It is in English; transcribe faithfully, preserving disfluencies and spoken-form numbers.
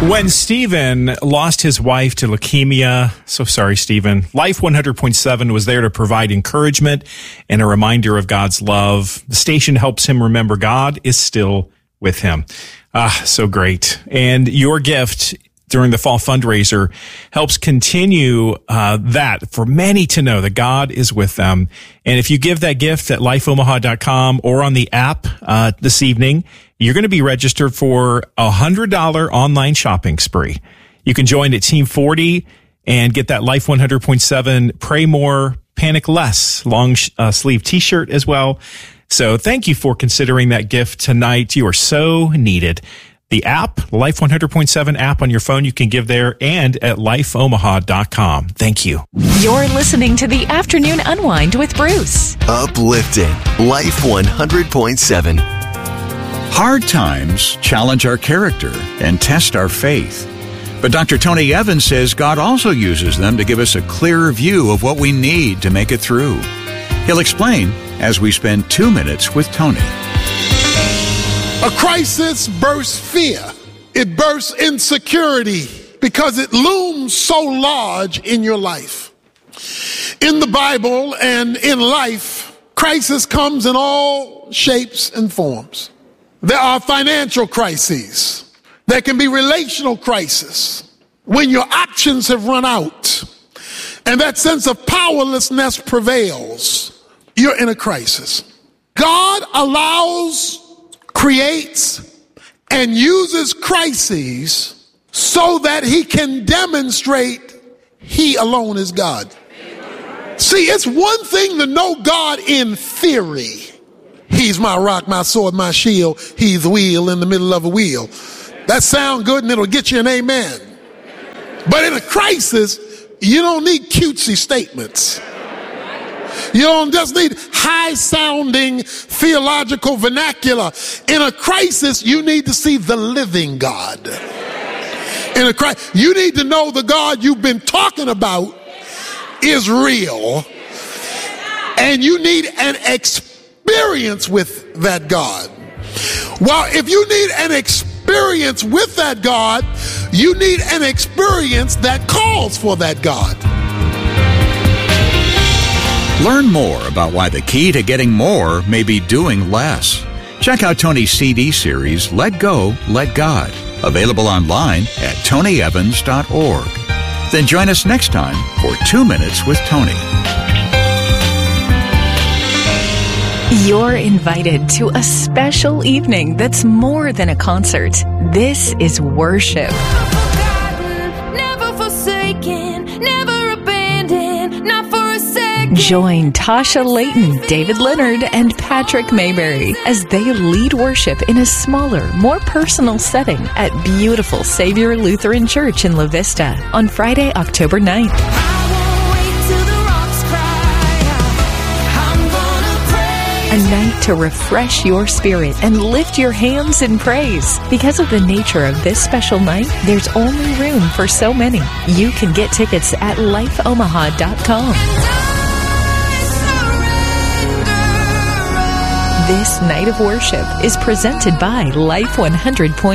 When Stephen lost his wife to leukemia, so sorry, Stephen, Life one hundred point seven was there to provide encouragement and a reminder of God's love. The station helps him remember God is still with him. Ah, so great. And your gift during the fall fundraiser helps continue uh, that for many to know that God is with them. And if you give that gift at life omaha dot com or on the app uh, this evening, you're going to be registered for a one hundred dollars online shopping spree. You can join at Team forty and get that Life one hundred point seven Pray More, Panic Less long uh, sleeve t-shirt as well. So thank you for considering that gift tonight. You are so needed. The app, Life one hundred point seven app on your phone, you can give there and at life omaha dot com. Thank you. You're listening to the Afternoon Unwind with Bruce. Uplifting Life one hundred point seven. Hard times challenge our character and test our faith. But Doctor Tony Evans says God also uses them to give us a clearer view of what we need to make it through. He'll explain as we spend two minutes with Tony. A crisis bursts fear. It bursts insecurity because it looms so large in your life. In the Bible and in life, crisis comes in all shapes and forms. There are financial crises. There can be relational crises when your options have run out and that sense of powerlessness prevails. You're in a crisis. God allows, creates, and uses crises so that he can demonstrate he alone is God. See, it's one thing to know God in theory. He's my rock, my sword, my shield. He's the wheel in the middle of a wheel. That sounds good and it'll get you an amen. But in a crisis, you don't need cutesy statements. You don't just need high-sounding theological vernacular. In a crisis, you need to see the living God. In a crisis, you need to know the God you've been talking about is real. And you need an experience with that God. Well, if you need an experience with that God, you need an experience that calls for that God. Learn more about why the key to getting more may be doing less. Check out Tony's C D series, Let Go, Let God, available online at tony evans dot org. Then join us next time for Two Minutes with Tony. You're invited to a special evening that's more than a concert. This is worship. Never forsaken, never abandoned, not for a second. Join Tasha Layton, David Leonard, and Patrick Mayberry as they lead worship in a smaller, more personal setting at beautiful Savior Lutheran Church in La Vista on Friday, October ninth. A night to refresh your spirit and lift your hands in praise. Because of the nature of this special night, there's only room for so many. You can get tickets at life omaha dot com. This night of worship is presented by Life one hundred point seven.